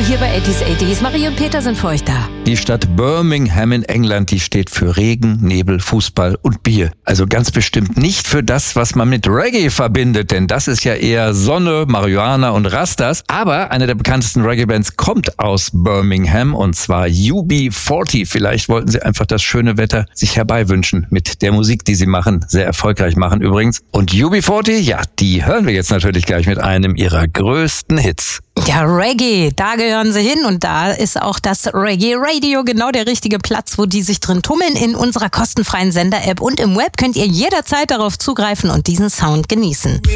hier bei 80s. Marie und Peter sind für euch da. Die Stadt Birmingham in England, die steht für Regen, Nebel, Fußball und Bier. Also ganz bestimmt nicht für das, was man mit Reggae verbindet, denn das ist ja eher Sonne, Marihuana und Rastas. Aber eine der bekanntesten Reggae-Bands kommt aus Birmingham, und zwar UB40. Vielleicht wollten sie einfach das schöne Wetter sich herbeiwünschen mit der Musik, die sie machen. Sehr erfolgreich machen übrigens. Und UB40, ja, die hören wir jetzt natürlich gleich mit einem ihrer größten Hits. Ja, Reggae, da gehören sie hin, und da ist auch das Reggae Radio genau der richtige Platz, wo die sich drin tummeln. In unserer kostenfreien Sender-App und im Web könnt ihr jederzeit darauf zugreifen und diesen Sound genießen.